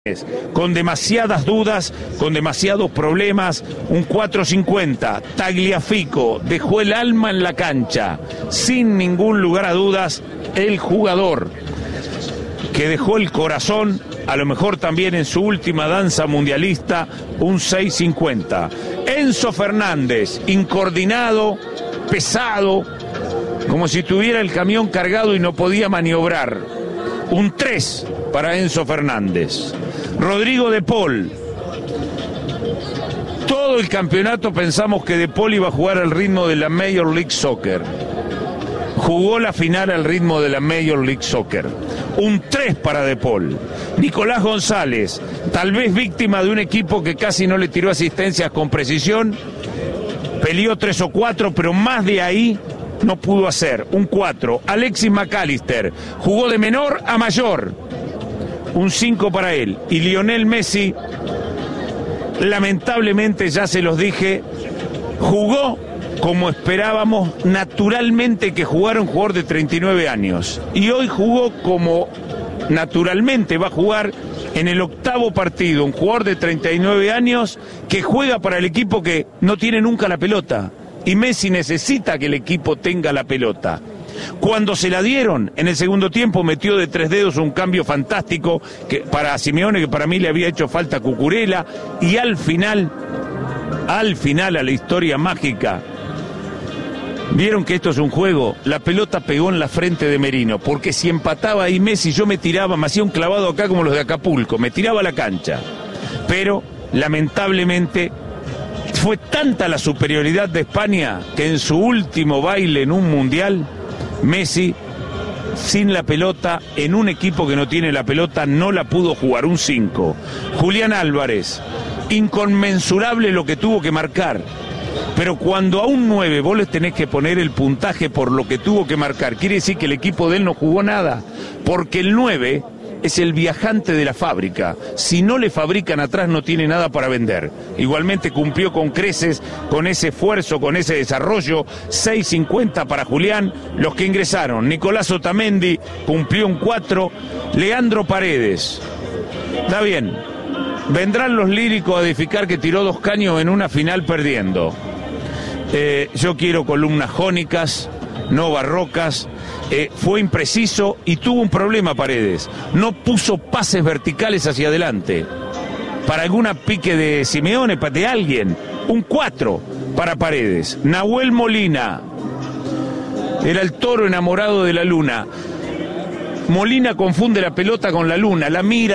Con demasiadas dudas, con demasiados problemas, un 4.50. Tagliafico dejó el alma en la cancha, sin ningún lugar a dudas, el jugador que dejó el corazón, a lo mejor también en su última danza mundialista, un 6.50. Enzo Fernández, incoordinado, pesado, como si tuviera el camión cargado y no podía maniobrar, un 3 para Enzo Fernández. Rodrigo De Paul, todo el campeonato pensamos que De Paul iba a jugar al ritmo de la Major League Soccer. Jugó la final al ritmo de la Major League Soccer. Un 3 para De Paul. Nicolás González, tal vez víctima de un equipo que casi no le tiró asistencias con precisión, peleó 3 o 4, pero más de ahí no pudo hacer. Un 4. Alexis McAllister, jugó de menor a mayor. Un 5 para él. Y Lionel Messi, lamentablemente, ya se los dije, jugó como esperábamos naturalmente que jugara un jugador de 39 años. Y hoy jugó como naturalmente va a jugar en el 8º partido, un jugador de 39 años que juega para el equipo que no tiene nunca la pelota. Y Messi necesita que el equipo tenga la pelota. Cuando se la dieron, en el segundo tiempo metió de 3 dedos un cambio fantástico que para Simeone, que para mí le había hecho falta Cucurella, y al final a la historia mágica, vieron que esto es un juego, la pelota pegó en la frente de Merino, porque si empataba ahí Messi, yo me tiraba, me hacía un clavado acá como los de Acapulco, me tiraba a la cancha, pero lamentablemente fue tanta la superioridad de España que en su último baile en un mundial, Messi, sin la pelota, en un equipo que no tiene la pelota, no la pudo jugar. Un 5. Julián Álvarez, inconmensurable lo que tuvo que marcar. Pero cuando a un 9 vos les tenés que poner el puntaje por lo que tuvo que marcar, quiere decir que el equipo de él no jugó nada. Porque el 9 es el viajante de la fábrica. Si no le fabrican atrás no tiene nada para vender. Igualmente cumplió con creces, con ese esfuerzo, con ese desarrollo. 6.50 para Julián. Los que ingresaron, Nicolás Otamendi cumplió un 4. Leandro Paredes, está bien, vendrán los líricos a edificar que tiró 2 caños en una final perdiendo. Yo quiero columnas jónicas, no barrocas. Fue impreciso y tuvo un problema Paredes. No puso pases verticales hacia adelante. Para alguna pique de Simeone, de alguien. Un 4 para Paredes. Nahuel Molina. Era el toro enamorado de la luna. Molina confunde la pelota con la luna. La mira.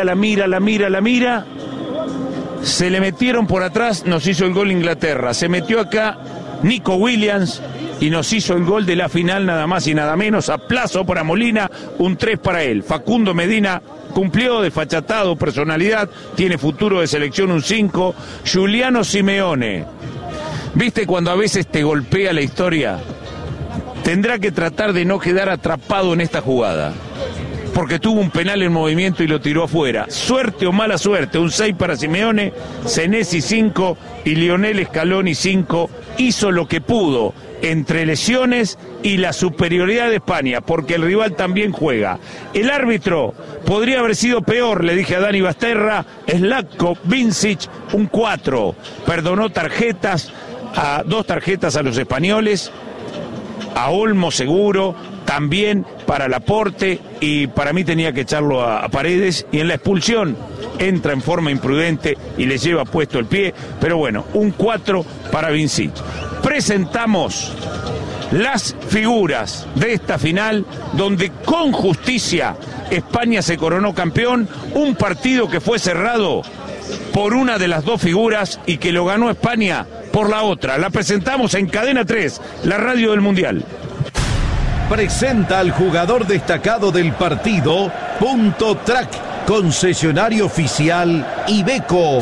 Se le metieron por atrás, nos hizo el gol Inglaterra. Se metió acá Nico Williams y nos hizo el gol de la final, nada más y nada menos. Aplauso para Molina, un 3 para él. Facundo Medina cumplió, desfachatado, personalidad, tiene futuro de selección, un 5. Giuliano Simeone, ¿viste cuando a veces te golpea la historia? Tendrá que tratar de no quedar atrapado en esta jugada, porque tuvo un penal en movimiento y lo tiró afuera. Suerte o mala suerte, un 6 para Simeone, Senesi 5 y Lionel Scaloni 5. Hizo lo que pudo entre lesiones y la superioridad de España, porque el rival también juega. El árbitro podría haber sido peor, le dije a Dani Basterra. Slatko Vincic, un 4. Perdonó 2 tarjetas a los españoles, a Olmo seguro, también para Laporte, y para mí tenía que echarlo a Paredes, y en la expulsión entra en forma imprudente y le lleva puesto el pie, pero bueno, un 4 para Vincic. Presentamos las figuras de esta final, donde con justicia España se coronó campeón, un partido que fue cerrado por una de las 2 figuras y que lo ganó España por la otra. La presentamos en Cadena 3, la radio del Mundial. Presenta al jugador destacado del partido, Punto Track, concesionario oficial Iveco.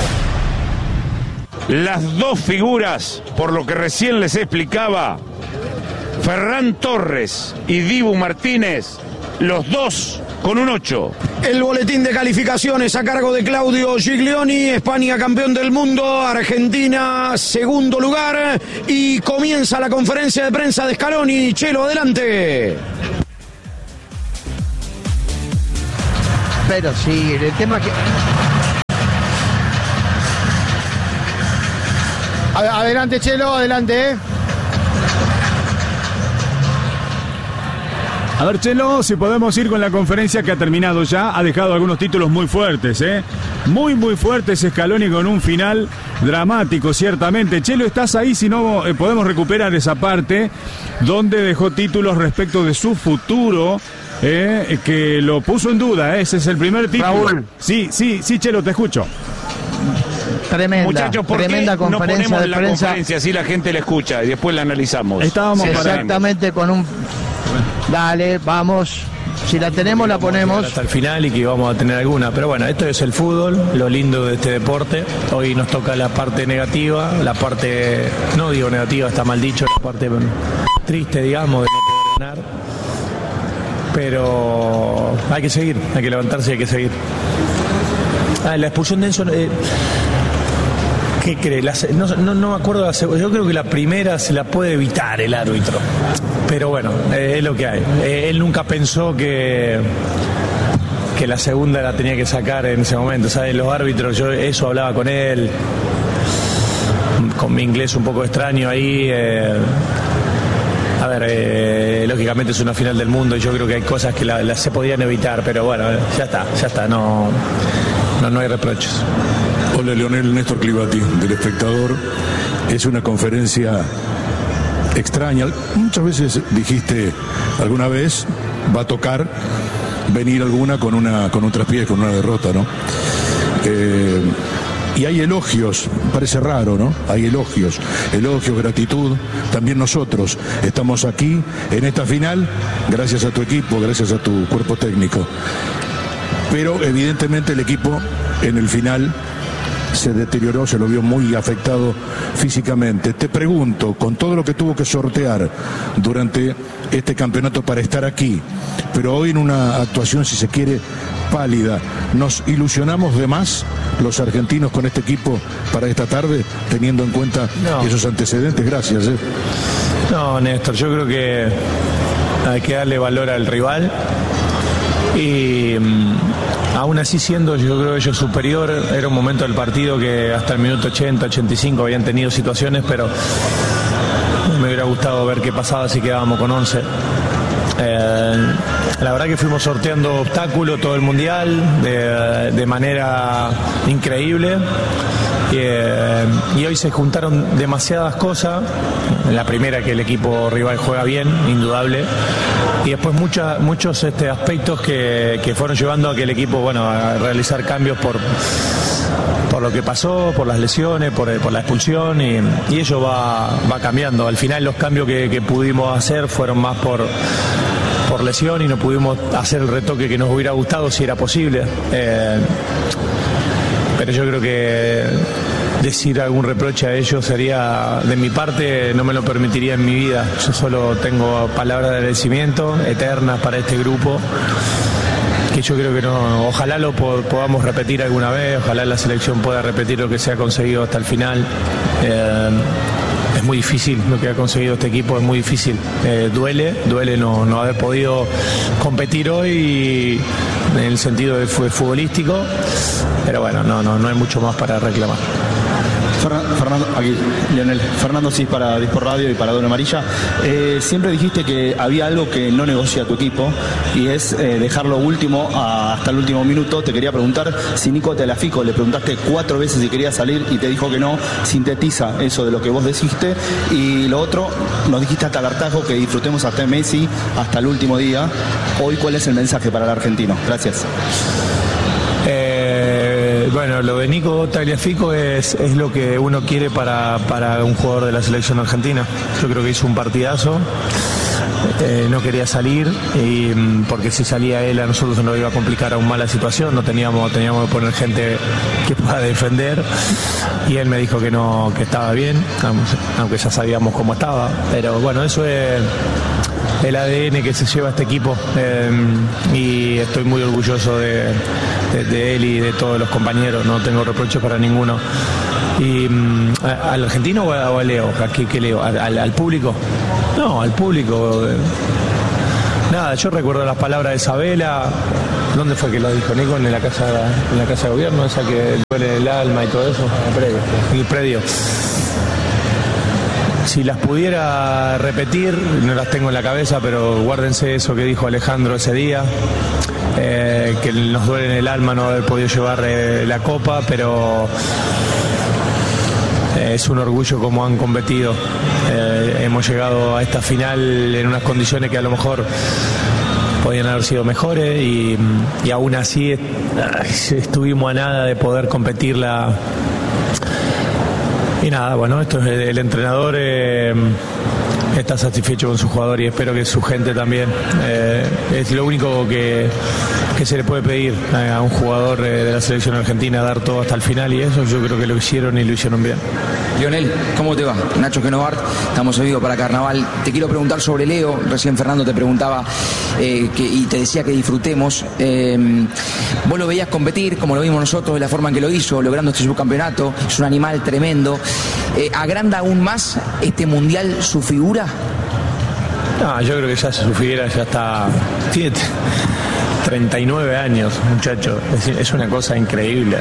Las 2 figuras, por lo que recién les explicaba, Ferran Torres y Dibu Martínez, los 2 con un 8. El boletín de calificaciones a cargo de Claudio Giglioni. España campeón del mundo, Argentina segundo lugar, y comienza la conferencia de prensa de Scaloni. Chelo, adelante. Pero sí, el tema que Adelante, Chelo, adelante. A ver, Chelo, si podemos ir con la conferencia que ha terminado ya. Ha dejado algunos títulos muy fuertes, muy fuertes. Scaloni con un final dramático, ciertamente. Chelo, ¿estás ahí? Si no, podemos recuperar esa parte donde dejó títulos respecto de su futuro, que lo puso en duda. Ese es el primer título. Raúl. Sí, Chelo, te escucho. Tremenda, Muchachos, ¿por tremenda qué no conferencia ponemos de la prensa? conferencia así la gente la escucha y después la analizamos? Estábamos Exactamente, con un... Dale, vamos. Si la tenemos, la ponemos. Hasta el final y que vamos a tener alguna. Pero bueno, esto es el fútbol, lo lindo de este deporte. Hoy nos toca la parte negativa, la parte, no digo negativa, está mal dicho, la parte triste, digamos, de no poder ganar. Pero hay que seguir, hay que levantarse y hay que seguir. La expulsión de Enzo... ¿Qué cree? No me acuerdo, yo creo que la primera se la puede evitar el árbitro. Pero bueno, es lo que hay. Él nunca pensó que la segunda la tenía que sacar en ese momento. ¿Sabes? Los árbitros, yo eso hablaba con él, con mi inglés un poco extraño ahí. A ver, lógicamente es una final del mundo y yo creo que hay cosas que se podían evitar. Pero bueno, ya está, no hay reproches. Hola, Leonel, Néstor Clivati, del Espectador. Es una conferencia extraña. Muchas veces dijiste, alguna vez va a tocar venir alguna con un traspié, con una derrota, ¿no? Y hay elogios, parece raro, ¿no? Hay elogios, gratitud. También nosotros estamos aquí en esta final gracias a tu equipo, gracias a tu cuerpo técnico. Pero evidentemente el equipo en el final se deterioró, se lo vio muy afectado físicamente. Te pregunto, con todo lo que tuvo que sortear durante este campeonato para estar aquí, pero hoy en una actuación, si se quiere, pálida, ¿nos ilusionamos de más los argentinos con este equipo para esta tarde, teniendo en cuenta esos antecedentes? Gracias. No, Néstor, yo creo que hay que darle valor al rival y aún así siendo yo creo ellos superior, era un momento del partido que hasta el minuto 80, 85 habían tenido situaciones, pero me hubiera gustado ver qué pasaba si quedábamos con 11. La verdad que fuimos sorteando obstáculos todo el mundial de manera increíble. Y hoy se juntaron demasiadas cosas. La primera, que el equipo rival juega bien, indudable, y después muchos aspectos que fueron llevando a que el equipo a realizar cambios por lo que pasó, por las lesiones, por la expulsión, y ello va cambiando. Al final los cambios que pudimos hacer fueron más por lesión y no pudimos hacer el retoque que nos hubiera gustado si era posible. Pero yo creo que decir algún reproche a ellos sería, de mi parte, no me lo permitiría en mi vida. Yo solo tengo palabras de agradecimiento eternas para este grupo, que yo creo que no, ojalá lo podamos repetir alguna vez, ojalá la selección pueda repetir lo que se ha conseguido hasta el final. Es muy difícil lo que ha conseguido este equipo, es muy difícil. Duele no haber podido competir hoy en el sentido de futbolístico, pero bueno, no hay mucho más para reclamar. Fernando, aquí, Leonel. Fernando Cis para Dispor Radio y para Doble Amarilla. Siempre dijiste que había algo que no negocia tu equipo y es dejarlo último hasta el último minuto. Te quería preguntar si Nico Tagliafico, le preguntaste 4 veces si quería salir y te dijo que no. Sintetiza eso de lo que vos dijiste. Y lo otro, nos dijiste hasta Cartago que disfrutemos hasta Messi hasta el último día. Hoy, ¿cuál es el mensaje para el argentino? Gracias. Bueno, lo de Nico Tagliafico es lo que uno quiere para un jugador de la selección argentina. Yo creo que hizo un partidazo, no quería salir, porque si salía él a nosotros nos iba a complicar aún más la situación. Teníamos que poner gente que pueda defender, y él me dijo que no, que estaba bien, aunque ya sabíamos cómo estaba. Pero bueno, eso es el ADN que se lleva este equipo, y estoy muy orgulloso de él y de todos los compañeros, no tengo reproches para ninguno. Y ¿al argentino o a Leo? ¿Qué Leo? ¿Al público? No, al público. Nada, yo recuerdo las palabras de Isabela. ¿Dónde fue que lo dijo Nico? En la casa de gobierno, esa que duele el alma y todo eso. En el predio. Si las pudiera repetir, no las tengo en la cabeza, pero guárdense eso que dijo Alejandro ese día, que nos duele en el alma no haber podido llevar la copa, pero es un orgullo cómo han competido. Hemos llegado a esta final en unas condiciones que a lo mejor podían haber sido mejores y aún así estuvimos a nada de poder competirla. Y nada, bueno, esto es el entrenador está satisfecho con su jugador y espero que su gente también. Es lo único que se le puede pedir a un jugador de la selección argentina, dar todo hasta el final, y eso yo creo que lo hicieron y lo hicieron bien. Lionel, ¿cómo te va? Nacho Genovart, estamos en vivo para Carnaval. Te quiero preguntar sobre Leo. Recién Fernando te preguntaba y te decía que disfrutemos. Vos lo veías competir, como lo vimos nosotros, de la forma en que lo hizo, logrando este subcampeonato. Es un animal tremendo. ¿Agranda aún más este mundial su figura? No, yo creo que ya su figura ya está... Tiene 39 años, muchacho. Es una cosa increíble.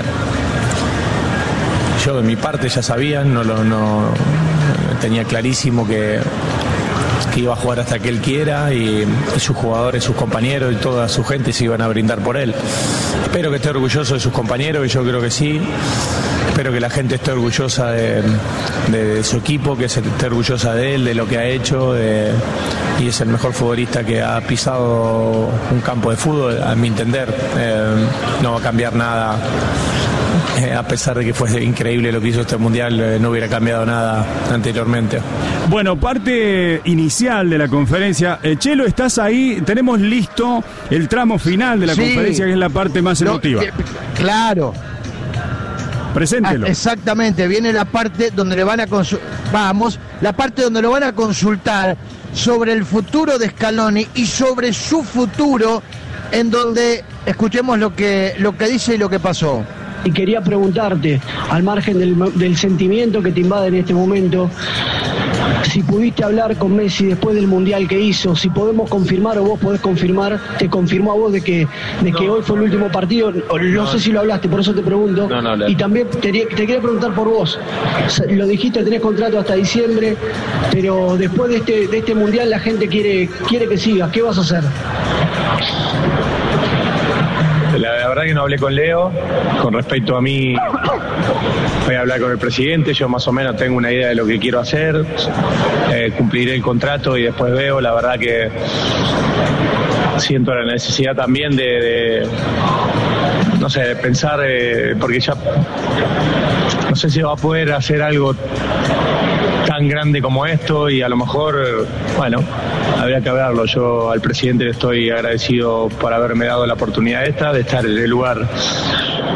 Yo de mi parte ya sabía, no tenía clarísimo que iba a jugar hasta que él quiera y sus jugadores, sus compañeros y toda su gente se iban a brindar por él. Espero que esté orgulloso de sus compañeros, y yo creo que sí. Espero que la gente esté orgullosa de su equipo, que esté orgullosa de él, de lo que ha hecho, y es el mejor futbolista que ha pisado un campo de fútbol, a mi entender. No va a cambiar nada. A pesar de que fue increíble lo que hizo este mundial, no hubiera cambiado nada anteriormente. Bueno, parte inicial de la conferencia. Chelo, ¿estás ahí? Tenemos listo el tramo final de la conferencia, que es la parte más emotiva. Claro. Preséntelo. Exactamente, viene la parte donde le van a la parte donde lo van a consultar sobre el futuro de Scaloni y sobre su futuro, en donde escuchemos lo que dice y lo que pasó. Y quería preguntarte, al margen del sentimiento que te invade en este momento, si pudiste hablar con Messi después del Mundial que hizo, si podemos confirmar o vos podés confirmar, te confirmó a vos de que hoy fue el último partido, no sé si lo hablaste, por eso te pregunto. No, y también te quería preguntar por vos, lo dijiste, tenés contrato hasta diciembre, pero después de este Mundial la gente quiere que sigas, ¿qué vas a hacer? La verdad que no hablé con Leo. Con respecto a mí, voy a hablar con el presidente. Yo más o menos tengo una idea de lo que quiero hacer. Cumpliré el contrato y después veo. La verdad que siento la necesidad también de pensar, porque ya no sé si va a poder hacer algo tan grande como esto, y a lo mejor, habría que hablarlo. Yo al presidente le estoy agradecido por haberme dado la oportunidad de estar en el lugar